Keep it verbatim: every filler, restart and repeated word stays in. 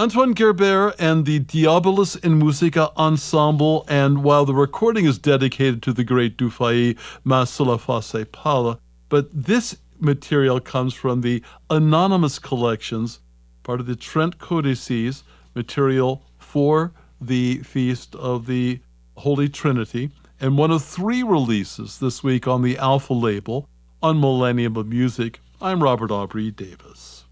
Antoine Gerber and the Diabolus in Musica Ensemble, and while the recording is dedicated to the great Dufay, Mas sulla face palla, but this material comes from the Anonymous Collections, part of the Trent Codices, material for the Feast of the Holy Trinity, and one of three releases this week on the Alpha label on Millennium of Music. I'm Robert Aubrey Davis.